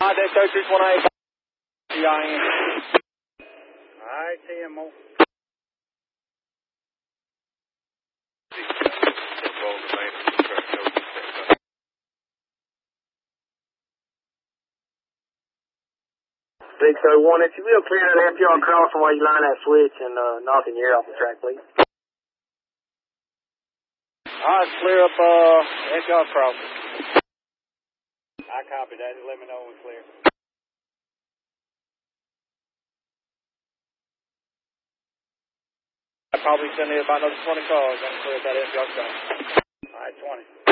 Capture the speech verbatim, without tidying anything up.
I did thirty-three twenty-eight. Yeah, Alright, T M O. six oh one, if you will clear that F yard crossing while you line that switch and uh, knocking your ear off the track, please. Alright, clear up uh, F yard crossing. I copy that. Let me know when we're clear. I'll probably send you about another twenty cars. I'm clear up that F yard crossing. Alright, twenty.